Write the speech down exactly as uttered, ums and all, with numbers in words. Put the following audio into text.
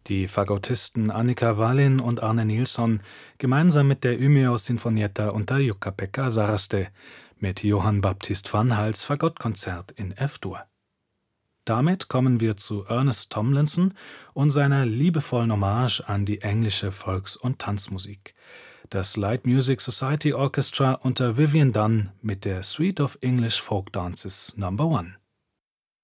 Die Fagottisten Annika Wallin und Arne Nilsson gemeinsam mit der Umeå Sinfonietta und der Jukka-Pekka Saraste mit Johann Baptist Vanhals Fagottkonzert in F-Dur. Damit kommen wir zu Ernest Tomlinson und seiner liebevollen Hommage an die englische Volks- und Tanzmusik. Das Light Music Society Orchestra unter Vivian Dunn mit der Suite of English Folk Dances Number One.